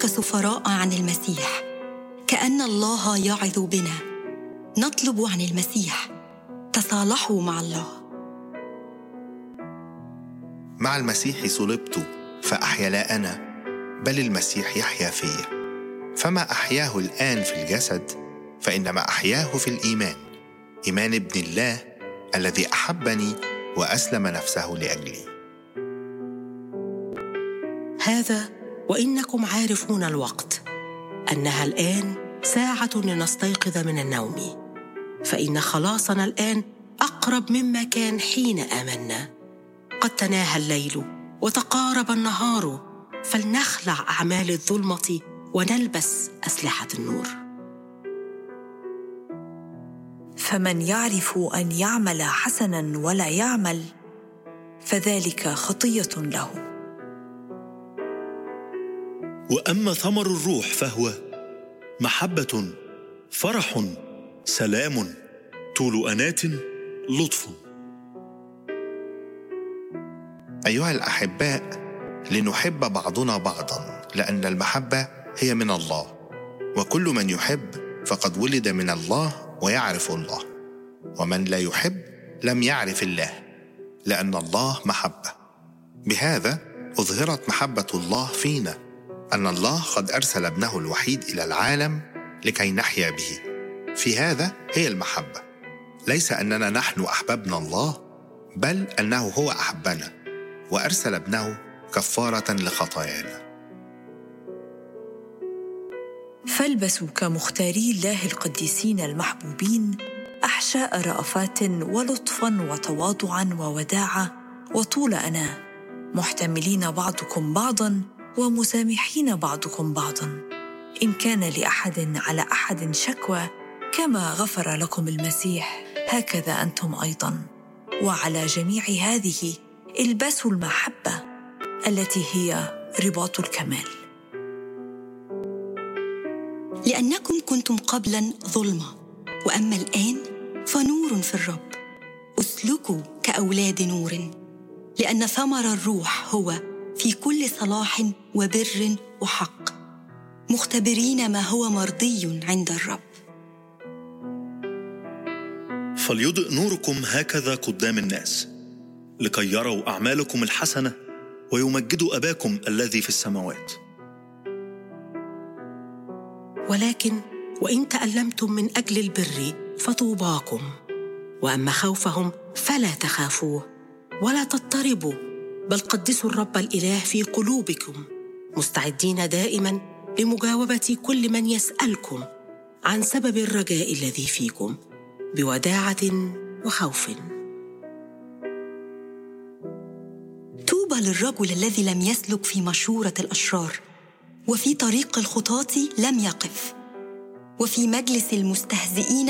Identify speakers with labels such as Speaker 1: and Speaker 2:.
Speaker 1: كسفراء عن المسيح، كأن الله يعظ بنا، نطلب عن المسيح: تصالحوا مع الله.
Speaker 2: مع المسيح صلبت، فأحيا لا أنا، بل المسيح يحيا فيا. فما أحياه الآن في الجسد، فإنما أحياه في الإيمان، إيمان ابن الله الذي أحبني وأسلم نفسه لأجلي.
Speaker 3: هذا وإنكم عارفون الوقت، أنها الآن ساعة لنستيقظ من النوم، فإن خلاصنا الآن أقرب مما كان حين آمنا. قد تناهى الليل وتقارب النهار، فلنخلع أعمال الظلمة ونلبس أسلحة النور.
Speaker 4: فمن يعرف أن يعمل حسناً ولا يعمل، فذلك خطية له.
Speaker 5: وأما ثمر الروح فهو محبة، فرح، سلام، طول أنات، لطف.
Speaker 2: أيها الأحباء، لنحب بعضنا بعضاً، لأن المحبة هي من الله، وكل من يحب فقد ولد من الله ويعرف الله، ومن لا يحب لم يعرف الله، لأن الله محبة. بهذا أظهرت محبة الله فينا، أن الله قد أرسل ابنه الوحيد إلى العالم لكي نحيا به. في هذا هي المحبة، ليس أننا نحن أحببنا الله، بل أنه هو أحبنا وأرسل ابنه كفارة لخطايانا.
Speaker 4: فالبسوا كمختاري الله القديسين المحبوبين أحشاء رأفات ولطفاً وتواضعاً ووداعة وطول أناة، محتملين بعضكم بعضاً ومسامحين بعضكم بعضاً، إن كان لأحد على أحد شكوى، كما غفر لكم المسيح هكذا أنتم أيضاً. وعلى جميع هذه البسوا المحبة التي هي رباط الكمال.
Speaker 1: لأنكم كنتم قبلاً ظلمة، وأما الآن فنور في الرب. اسلكوا كأولاد نور، لأن ثمر الروح هو في كل صلاح وبر وحق، مختبرين ما هو مرضي عند الرب.
Speaker 5: فليضئ نوركم هكذا قدام الناس، لكي يروا أعمالكم الحسنة ويمجدوا أباكم الذي في السماوات.
Speaker 3: ولكن وإن تألمتم من أجل البر فطوباكم، وأما خوفهم فلا تخافوه ولا تضطربوا، بل قدسوا الرب الإله في قلوبكم، مستعدين دائما لمجاوبة كل من يسألكم عن سبب الرجاء الذي فيكم بوداعة وخوف.
Speaker 1: طوبى للرجل الذي لم يسلك في مشورة الأشرار، وفي طريق الخطاة لم يقف، وفي مجلس المستهزئين